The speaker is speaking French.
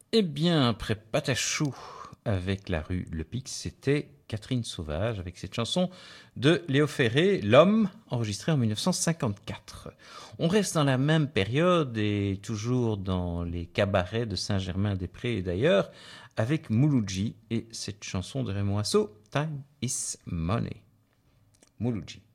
Eh bien, après Patachou avec la rue Le Pic, c'était Catherine Sauvage avec cette chanson de Léo Ferré, L'Homme, enregistrée en 1954. On reste dans la même période et toujours dans les cabarets de Saint-Germain-des-Prés et d'ailleurs avec Mouloudji et cette chanson de Raymond Asso, Time is Money. Mouloudji.